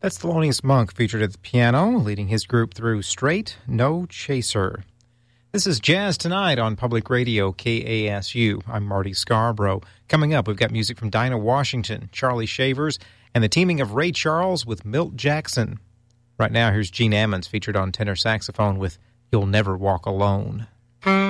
That's Thelonious Monk featured at the piano, leading his group through Straight No Chaser. This is Jazz Tonight on Public Radio KASU. I'm Marty Scarborough. Coming up, we've got music from Dinah Washington, Charlie Shavers, and the teaming of Ray Charles with Milt Jackson. Right now, here's Gene Ammons featured on tenor saxophone with You'll Never Walk Alone.